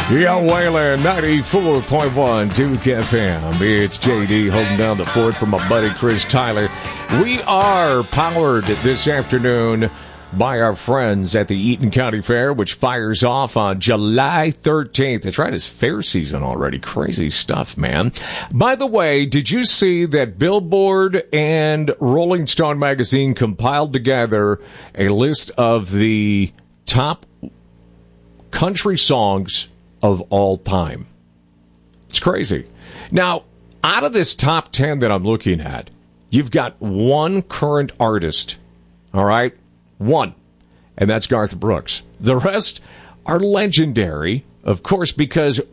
Yeah, Wayland, 94.1 Duke FM. It's JD holding down the fort for my buddy Chris Tyler. We are powered this afternoon by our friends at the Eaton County Fair, which fires off on July 13th. That's right, it's fair season already. Crazy stuff, man. By the way, did you see that Billboard and Rolling Stone magazine compiled together a list of the top country songs of all time? It's crazy. Now, out of this top 10 that I'm looking at, you've got one current artist, all right? One, and that's Garth Brooks. The rest are legendary, of course, because